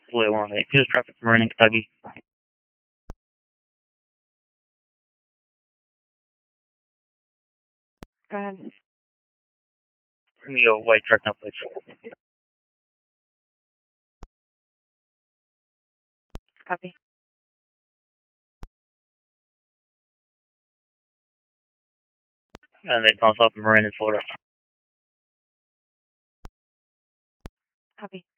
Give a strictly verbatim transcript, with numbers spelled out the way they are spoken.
Fully one eight. Here's traffic from Vernon, Kentucky. Go ahead. Bring me a white truck now, please. Copy. And they bounce off in Vernon, Florida. Copy.